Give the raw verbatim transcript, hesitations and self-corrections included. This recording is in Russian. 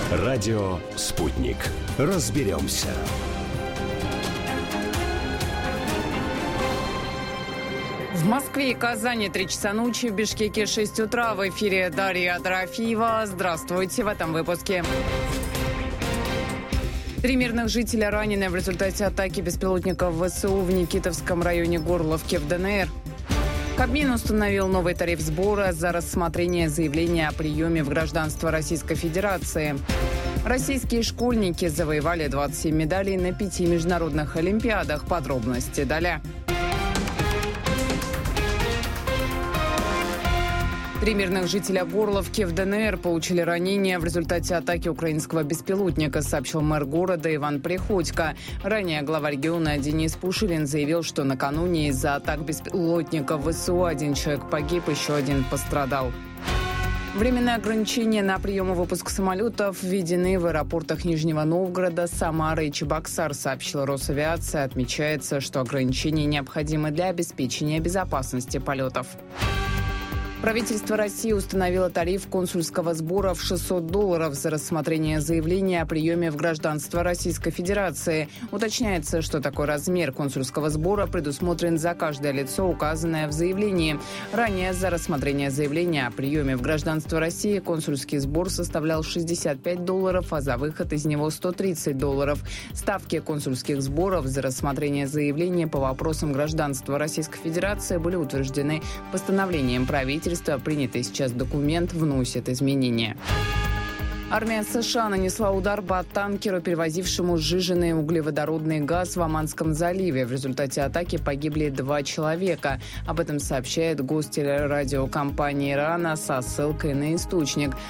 Радио «Спутник». Разберемся. В Москве и Казани три часа ночи, в Бишкеке шесть утра. В эфире Дарья Дорофеева. Здравствуйте в этом выпуске. Три мирных жителя ранены в результате атаки беспилотников ВСУ в Никитовском районе Горловки в ДНР. Кабмин установил новый тариф сбора за рассмотрение заявления о приеме в гражданство Российской Федерации. Российские школьники завоевали двадцать семь медалей на пяти международных олимпиадах. Подробности далее. Три мирных жителя Горловки в ДНР получили ранения в результате атаки украинского беспилотника, сообщил мэр города Иван Приходько. Ранее глава региона Денис Пушилин заявил, что накануне из-за атак беспилотников ВСУ один человек погиб, еще один пострадал. Временные ограничения на прием и выпуск самолетов введены в аэропортах Нижнего Новгорода, Самары и Чебоксар, сообщила Росавиация. Отмечается, что ограничения необходимы для обеспечения безопасности полетов. Правительство России установило тариф консульского сбора в шестьсот долларов за рассмотрение заявления о приеме в гражданство Российской Федерации. Уточняется, что такой размер консульского сбора предусмотрен за каждое лицо, указанное в заявлении. Ранее за рассмотрение заявления о приеме в гражданство России консульский сбор составлял шестьдесят пять долларов, а за выход из него сто тридцать долларов. Ставки консульских сборов за рассмотрение заявления по вопросам гражданства Российской Федерации были утверждены постановлением правительства. Принятый сейчас документ вносит изменения. Армия США нанесла удар по танкеру, перевозившему сжиженный углеводородный газ в Оманском заливе. В результате атаки погибли два человека. Об этом сообщает гостелерадиокомпания Ирана со ссылкой на источник.